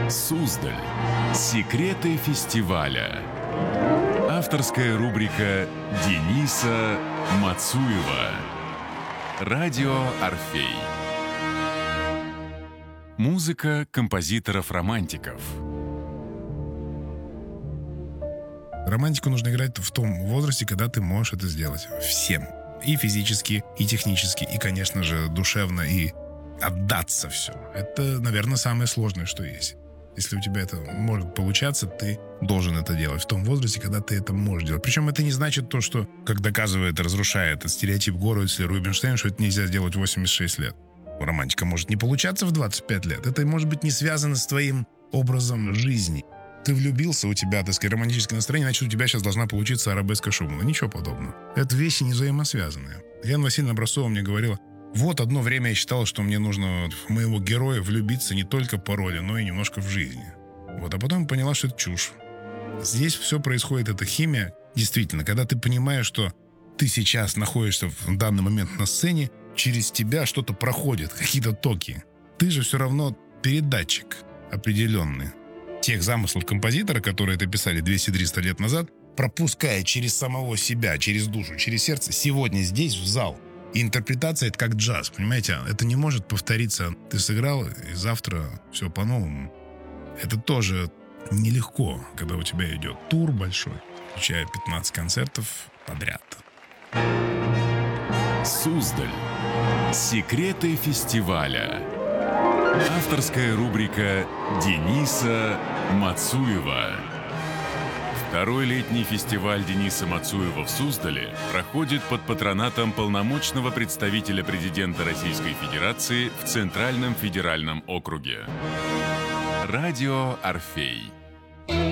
Суздаль. Секреты фестиваля. Авторская рубрика Дениса Мацуева. Радио «Орфей». Музыка композиторов-романтиков. Романтику нужно играть в том возрасте, когда ты можешь это сделать всем. И физически, и технически, и, конечно же, душевно, и отдаться все. Это, наверное, самое сложное, что есть. Если у тебя это может получаться, ты должен это делать в том возрасте, когда ты это можешь делать. Причем это не значит то, что, как доказывает и разрушает этот стереотип Горовица и Рубинштейн, что это нельзя сделать в 86 лет. Романтика может не получаться в 25 лет. Это может быть не связано с твоим образом жизни. Ты влюбился, у тебя, так сказать, романтическое настроение, значит, у тебя сейчас должна получиться арабеска Шубана. Ничего подобного. Это вещи не взаимосвязанные. Яна Васильевна Образцова мне говорила, вот одно время я считала, что мне нужно в моего героя влюбиться не только по роли, но и немножко в жизни. Вот, а потом поняла, что это чушь. Здесь все происходит, эта химия. Действительно, когда ты понимаешь, что ты сейчас находишься в данный момент на сцене, через тебя что-то проходит, какие-то токи. Ты же все равно передатчик определенный тех замыслов композитора, которые это писали 200-300 лет назад, пропуская через самого себя, через душу, через сердце, сегодня здесь, в зал. И интерпретация — это как джаз, понимаете? Это не может повториться. Ты сыграл, и завтра все по-новому. Это тоже нелегко, когда у тебя идет тур большой, включая 15 концертов подряд. Суздаль. Секреты фестиваля. Авторская рубрика Дениса Мацуева. Второй летний фестиваль Дениса Мацуева в Суздале проходит под патронатом полномочного представителя президента Российской Федерации в Центральном федеральном округе. Радио «Орфей».